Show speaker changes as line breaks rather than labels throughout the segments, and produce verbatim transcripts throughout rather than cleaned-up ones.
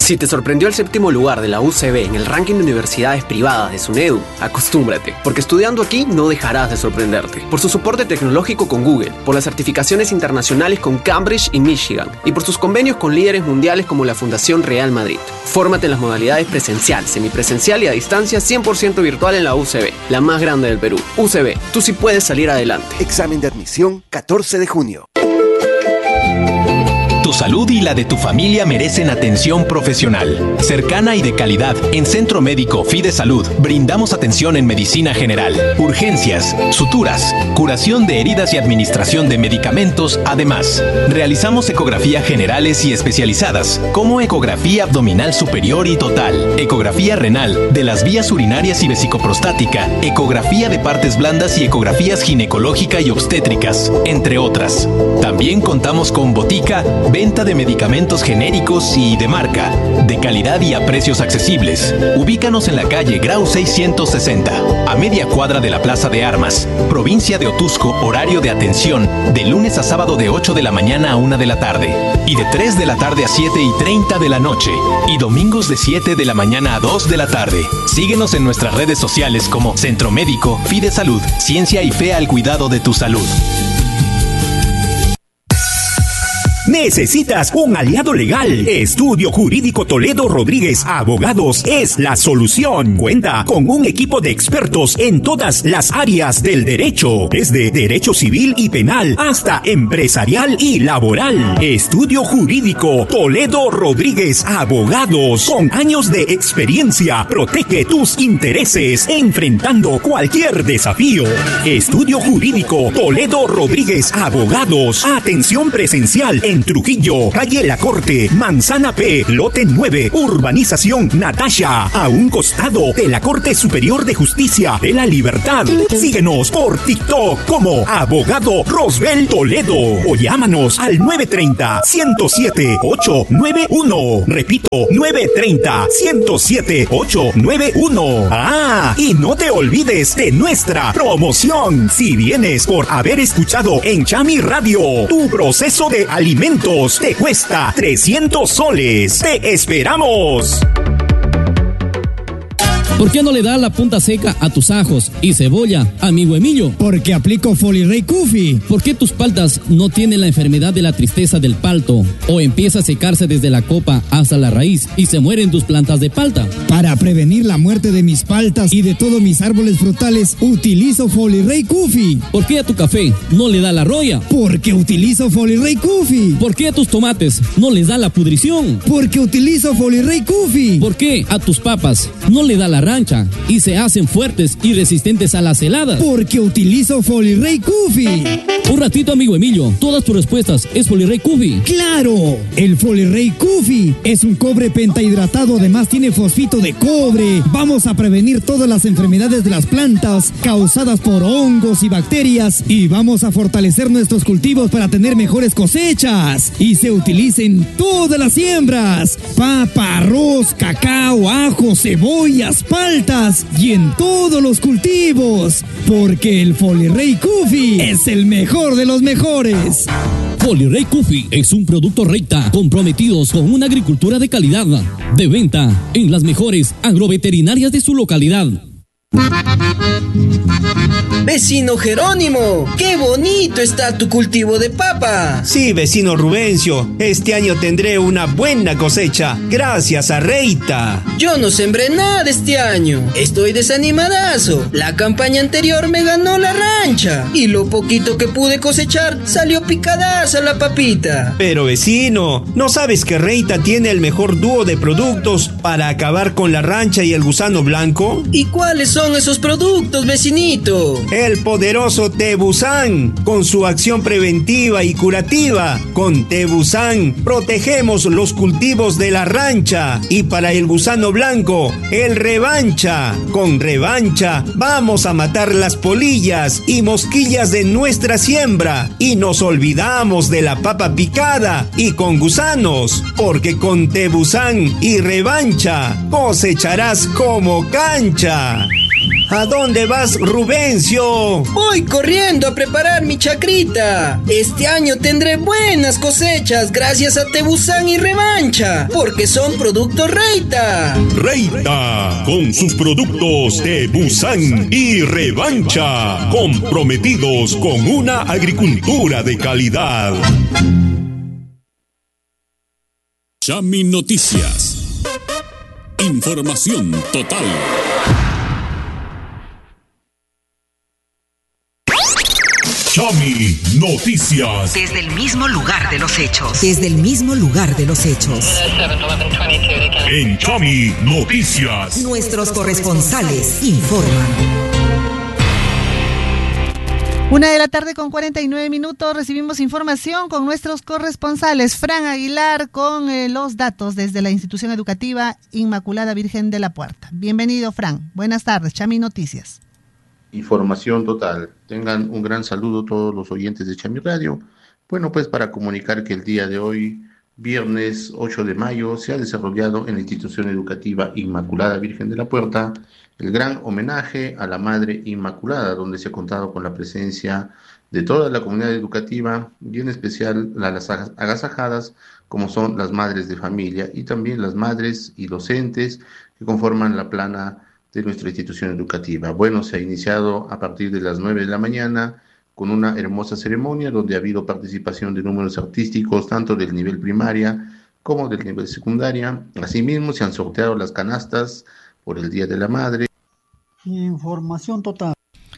Si te sorprendió el séptimo lugar de la U C B en el ranking de universidades privadas de SUNEDU, acostúmbrate, porque estudiando aquí no dejarás de sorprenderte. Por su soporte tecnológico con Google, por las certificaciones internacionales con Cambridge y Michigan, y por sus convenios con líderes mundiales como la Fundación Real Madrid. Fórmate en las modalidades presencial, semipresencial y a distancia cien por ciento virtual en la U C B, la más grande del Perú. U C B, tú sí puedes salir adelante.
Examen de admisión catorce de junio.
Tu salud y la de tu familia merecen atención profesional, cercana y de calidad. En Centro Médico Fidesalud brindamos atención en medicina general, urgencias, suturas, curación de heridas y administración de medicamentos. Además, realizamos ecografía generales y especializadas, como ecografía abdominal superior y total, ecografía renal, de las vías urinarias y vesicoprostática, ecografía de partes blandas y ecografías ginecológica y obstétricas, entre otras. También contamos con botica, venta de medicamentos genéricos y de marca, de calidad y a precios accesibles. Ubícanos en la calle Grau seiscientos sesenta, a media cuadra de la Plaza de Armas, provincia de Otuzco. Horario de atención de lunes a sábado de ocho de la mañana a una de la tarde y de tres de la tarde a siete y treinta de la noche, y domingos de siete de la mañana a dos de la tarde. Síguenos en nuestras redes sociales como Centro Médico Fidesalud, ciencia y fe al cuidado de tu salud.
¿Necesitas un aliado legal? Estudio Jurídico Toledo Rodríguez Abogados es la solución. Cuenta con un equipo de expertos en todas las áreas del derecho, desde derecho civil y penal hasta empresarial y laboral. Estudio Jurídico Toledo Rodríguez Abogados, con años de experiencia, protege tus intereses enfrentando cualquier desafío. Estudio Jurídico Toledo Rodríguez Abogados. Atención presencial en Trujillo, calle La Corte, Manzana P, lote nueve, urbanización Natasha, a un costado de la Corte Superior de Justicia de la Libertad. Síguenos por TikTok como Abogado Rosbel Toledo o llámanos al nueve tres cero, uno cero siete, ocho nueve uno. Repito, nueve tres cero, uno cero siete, ocho nueve uno. Ah, y no te olvides de nuestra promoción. Si vienes por haber escuchado en Chami Radio, tu proceso de alimentos te cuesta trescientos soles. ¡Te esperamos!
¿Por qué no le das la punta seca a tus ajos y cebolla, amigo Emilio?
Porque aplico Folirey Kufi.
¿Por qué tus paltas no tienen la enfermedad de la tristeza del palto? ¿O empieza a secarse desde la copa hasta la raíz y se mueren tus plantas de palta?
Para prevenir la muerte de mis paltas y de todos mis árboles frutales, utilizo Folirey Kufi.
¿Por qué a tu café no le da la roya?
Porque utilizo Folirey Kufi.
¿Por qué a tus tomates no les da la pudrición?
Porque utilizo Folirey Kufi.
¿Por qué a tus papas no le da la rancha y se hacen fuertes y resistentes a las heladas?
Porque utilizo Folirey Kufi.
Un ratito, amigo Emilio, todas tus respuestas es Folirey Kufi.
¡Claro! El Folirey Kufi es un cobre pentahidratado, además tiene fosfito de cobre. Vamos a prevenir todas las enfermedades de las plantas causadas por hongos y bacterias, y vamos a fortalecer nuestros cultivos para tener mejores cosechas. Y se utiliza en todas las siembras: papa, arroz, cacao, ajo, cebollas, paltas, y en todos los cultivos, porque el Folirey Kufi es el mejor de los mejores.
Folirey Kufi es un producto Reita, comprometidos con una agricultura de calidad, de venta en las mejores agroveterinarias de su localidad.
Vecino Jerónimo, qué bonito está tu cultivo de papa.
Sí, vecino Rubencio, este año tendré una buena cosecha, gracias a Reita.
Yo no sembré nada este año, estoy desanimadazo. La campaña anterior me ganó la rancha, y lo poquito que pude cosechar salió picadaza la papita.
Pero vecino, ¿no sabes que Reita tiene el mejor dúo de productos para acabar con la rancha y el gusano blanco?
¿Y cuáles son esos productos, vecinito?
El poderoso Tebusan, con su acción preventiva y curativa. Con Tebusan protegemos los cultivos de la rancha, y para el gusano blanco, el Revancha. Con Revancha vamos a matar las polillas y mosquillas de nuestra siembra, y nos olvidamos de la papa picada y con gusanos, porque con Tebusan y Revancha cosecharás como cancha. ¿A dónde vas, Rubencio?
Voy corriendo a preparar mi chacrita. Este año tendré buenas cosechas gracias a Tebusán y Revancha, porque son productos Reita.
Reita, con sus productos Tebusán y Revancha, comprometidos con una agricultura de calidad.
Chami Noticias. Información total.
Chami Noticias.
Desde el mismo lugar de los hechos. Desde el mismo lugar de los hechos.
En Chami Noticias.
Nuestros corresponsales informan.
Una de la tarde con cuarenta y nueve minutos, recibimos información con nuestros corresponsales. Fran Aguilar con eh, los datos desde la institución educativa Inmaculada Virgen de la Puerta. Bienvenido, Fran. Buenas tardes, Chami Noticias.
Información total. Tengan un gran saludo todos los oyentes de Chami Radio. Bueno, pues para comunicar que el día de hoy, viernes ocho de mayo, se ha desarrollado en la institución educativa Inmaculada Virgen de la Puerta el gran homenaje a la Madre Inmaculada, donde se ha contado con la presencia de toda la comunidad educativa y en especial las agasajadas, como son las madres de familia y también las madres y docentes que conforman la plana de nuestra institución educativa. Bueno, se ha iniciado a partir de las nueve de la mañana con una hermosa ceremonia donde ha habido participación de números artísticos tanto del nivel primaria como del nivel secundaria. Asimismo, se han sorteado las canastas por el Día de la Madre.
Información total.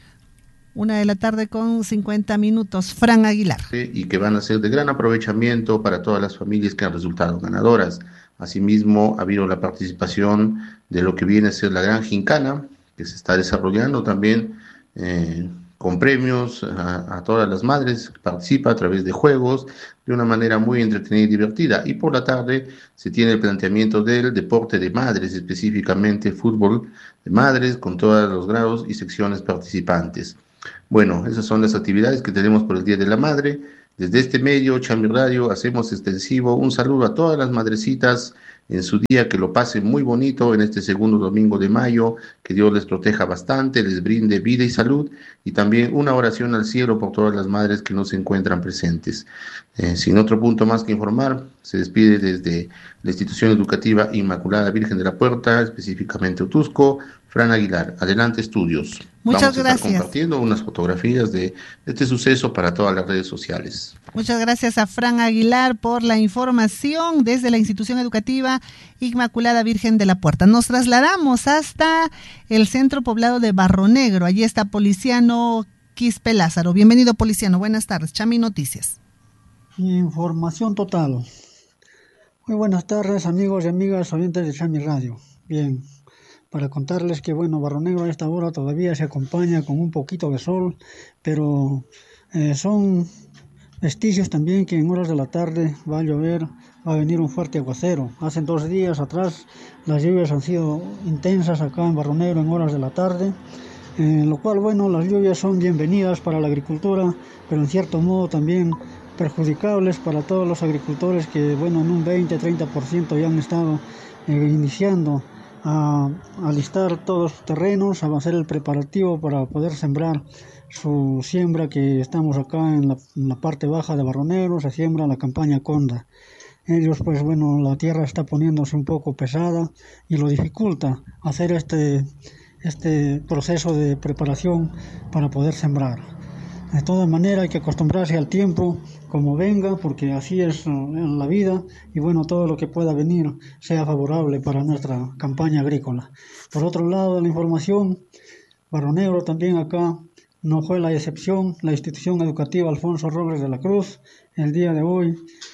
Una de la tarde con cincuenta minutos. Fran Aguilar.
Y que van a ser de gran aprovechamiento para todas las familias que han resultado ganadoras. Asimismo, ha habido la participación de lo que viene a ser la gran gincana, que se está desarrollando también eh, con premios a, a todas las madres que participan a través de juegos, de una manera muy entretenida y divertida. Y por la tarde se tiene el planteamiento del deporte de madres, específicamente fútbol de madres, con todos los grados y secciones participantes. Bueno, esas son las actividades que tenemos por el Día de la Madre. Desde este medio, Chami Radio, hacemos extensivo un saludo a todas las madrecitas en su día, que lo pasen muy bonito en este segundo domingo de mayo, que Dios les proteja bastante, les brinde vida y salud, y también una oración al cielo por todas las madres que no se encuentran presentes. Eh, sin otro punto más que informar, se despide desde la institución educativa Inmaculada Virgen de la Puerta, específicamente Otusco, Fran Aguilar. Adelante, estudios.
Muchas
Vamos a
gracias.
estar compartiendo unas fotografías de este suceso para todas las redes sociales.
Muchas gracias a Fran Aguilar por la información desde la institución educativa Inmaculada Virgen de la Puerta. Nos trasladamos hasta el centro poblado de Barro Negro. Allí está Policiano Quispe Lázaro. Bienvenido, Policiano. Buenas tardes. Chami Noticias.
Información total. Muy buenas tardes, amigos y amigas oyentes de Chami Radio. Bien, para contarles que, bueno, Barro Negro a esta hora todavía se acompaña con un poquito de sol, pero eh, son vestigios también que en horas de la tarde va a llover, va a venir un fuerte aguacero. Hace dos días atrás las lluvias han sido intensas acá en Barro Negro en horas de la tarde, eh, lo cual, bueno, las lluvias son bienvenidas para la agricultura, pero en cierto modo también perjudicables para todos los agricultores que, bueno, en un veinte a treinta por ciento ya han estado eh, iniciando a alistar todos los terrenos, a hacer el preparativo para poder sembrar su siembra, que estamos acá en la, en la parte baja de Barro Negro, se siembra la campaña Conda. Ellos, pues bueno, la tierra está poniéndose un poco pesada y lo dificulta hacer este, este proceso de preparación para poder sembrar. De todas maneras hay que acostumbrarse al tiempo como venga, porque así es en la vida, y bueno, todo lo que pueda venir sea favorable para nuestra campaña agrícola. Por otro lado de la información, Barro Negro también acá no fue la excepción. La institución educativa Alfonso Robles de la Cruz el día de hoy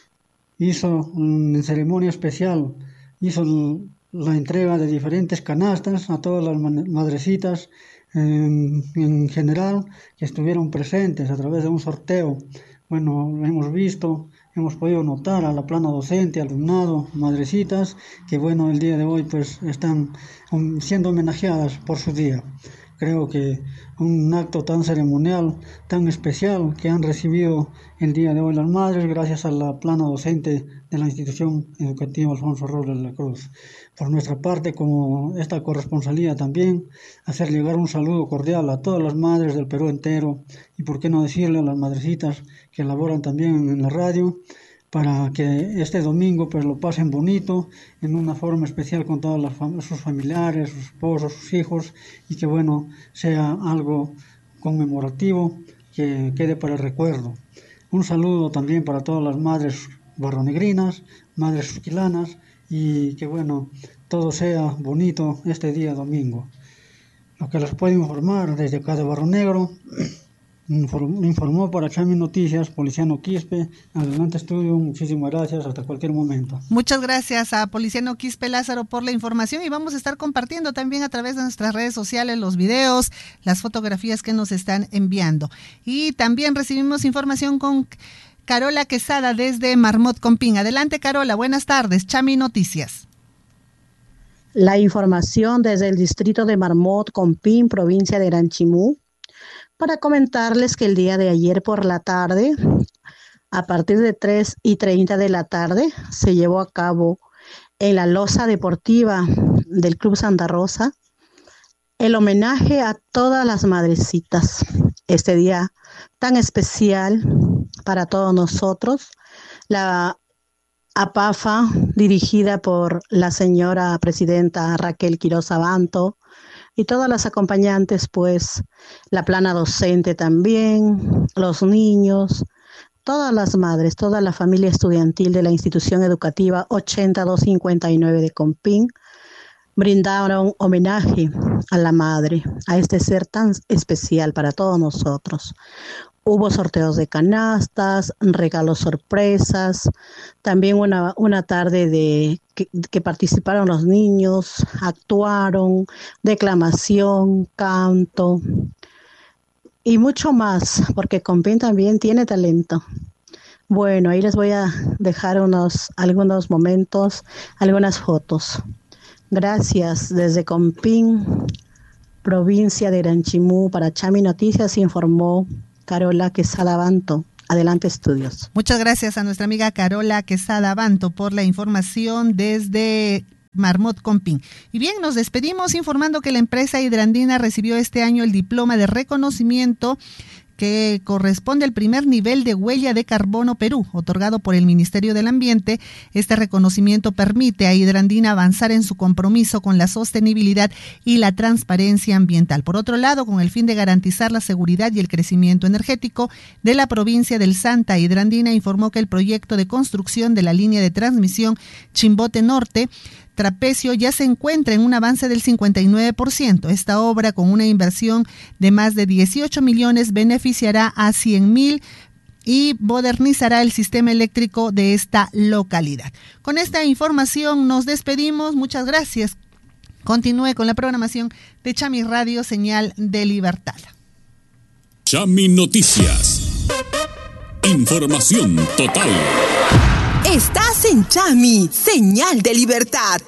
hizo una ceremonia especial, hizo la entrega de diferentes canastas a todas las madrecitas En, en general que estuvieron presentes a través de un sorteo. Bueno, hemos visto, hemos podido notar a la plana docente, alumnado, madrecitas, que bueno, el día de hoy pues están siendo homenajeadas por su día.
creo que un acto tan ceremonial, tan especial que han recibido el día de hoy las madres gracias a la plana docente de la institución educativa Alfonso Robles de la Cruz. Por nuestra parte, como esta corresponsalía también, hacer llegar un saludo cordial a todas las madres del Perú entero y por qué no decirle a las madrecitas que laboran también en la radio, para que este domingo pues lo pasen bonito, en una forma especial con todos las fam- sus familiares, sus esposos, sus hijos, y que bueno, sea algo conmemorativo que quede para el recuerdo. Un saludo también para todas las madres barronegrinas, madres susquilanas, y que bueno, todo sea bonito este día domingo. Lo que les puedo informar desde acá de Barro Negro, informó para Chami Noticias, Policiano Quispe. Adelante estudio, muchísimas gracias, hasta cualquier momento.
Muchas gracias a Policiano Quispe Lázaro por la información y vamos a estar compartiendo también a través de nuestras redes sociales los videos, las fotografías que nos están enviando. Y también recibimos información con Carola Quesada desde Marmot Compín. Adelante Carola, buenas tardes, Chami Noticias.
La información desde el distrito de Marmot Compín, provincia de Gran Chimú, para comentarles que el día de ayer por la tarde, a partir de tres y treinta de la tarde, se llevó a cabo en la loza deportiva del Club Santa Rosa el homenaje a todas las madrecitas. Este día tan especial para todos nosotros, la APAFA, dirigida por la señora presidenta Raquel Quiroz Abanto, y todas las acompañantes, pues, la plana docente también, los niños, todas las madres, toda la familia estudiantil de la institución educativa ochenta y dos cincuenta y nueve de Compín, brindaron homenaje a la madre, a este ser tan especial para todos nosotros. Hubo sorteos de canastas, regalos sorpresas, también una, una tarde de que, que participaron los niños, actuaron, declamación, canto y mucho más, porque Compín también tiene talento. Bueno, ahí les voy a dejar unos algunos momentos, algunas fotos. Gracias desde Compín, provincia de Gran Chimú, para Chami Noticias informó Carola Quesada Abanto. Adelante, estudios.
Muchas gracias a nuestra amiga Carola Quesada Abanto por la información desde Marmot Compín. Y bien, nos despedimos informando que la empresa Hidrandina recibió este año el diploma de reconocimiento que corresponde al primer nivel de huella de carbono Perú, otorgado por el Ministerio del Ambiente. Este reconocimiento permite a Hidrandina avanzar en su compromiso con la sostenibilidad y la transparencia ambiental. Por otro lado, con el fin de garantizar la seguridad y el crecimiento energético de la provincia del Santa, Hidrandina informó que el proyecto de construcción de la línea de transmisión Chimbote Norte Trapecio ya se encuentra en un avance del cincuenta y nueve por ciento. Esta obra, con una inversión de más de dieciocho millones, beneficiará a cien mil y modernizará el sistema eléctrico de esta localidad. Con esta información nos despedimos. Muchas gracias. Continúe con la programación de Chami Radio, señal de libertad.
Chami Noticias. Información total.
Estás en Chami, señal de libertad.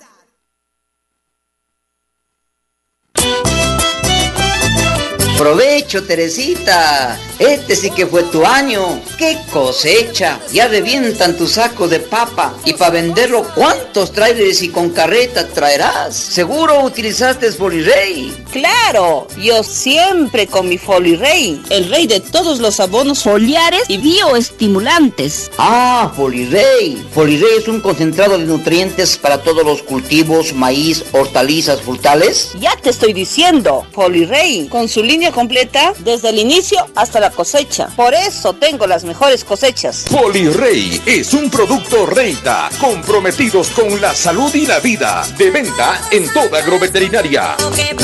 Provecho, Teresita. Este sí que fue tu año. ¡Qué cosecha! Ya revientan tu saco de papa. Y para venderlo, ¿cuántos trailers y con carreta traerás? Seguro utilizaste Folirey.
Claro, yo siempre con mi Folirey, el rey de todos los abonos foliares y bioestimulantes.
Ah, Folirey. Folirey es un concentrado de nutrientes para todos los cultivos, maíz, hortalizas, frutales.
Ya te estoy diciendo, Folirey, con su línea completa desde el inicio hasta la cosecha. Por eso tengo las mejores cosechas.
Folirey es un producto Reita, comprometidos con la salud y la vida. De venta en toda agroveterinaria.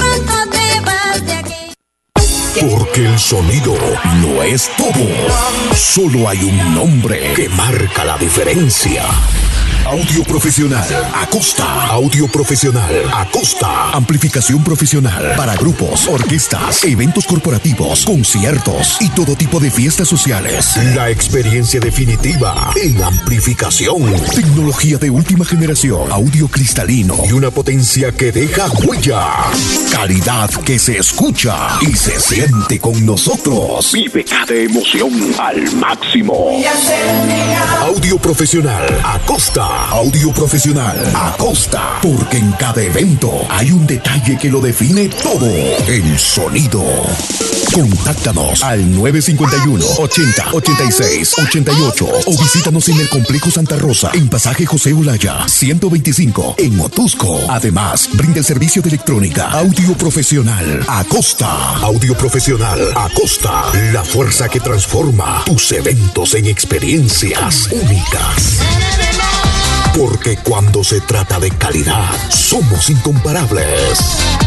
Porque el sonido no es todo. Solo hay un nombre que marca la diferencia.
Audio profesional. Acosta. Audio profesional. Acosta. Amplificación profesional para grupos, orquestas, eventos corporativos, conciertos y todo tipo de fiestas sociales. La experiencia definitiva en amplificación. Tecnología de última generación. Audio cristalino y una potencia que deja huella. Calidad que se escucha y se siente con nosotros. Vive cada emoción al máximo. Audio profesional. Acosta. Audio profesional. Acosta. Porque en cada evento hay un detalle que lo define todo. El sonido. Contáctanos al nueve cinco uno, ochenta, ochenta y seis, ochenta y ocho o visítanos en el Complejo Santa Rosa en Pasaje José Olaya ciento veinticinco en Motusco. Además, brinda el servicio de electrónica Audio Profesional Acosta. Audio Profesional Acosta. La fuerza que transforma tus eventos en experiencias únicas. Porque cuando se trata de calidad, somos incomparables.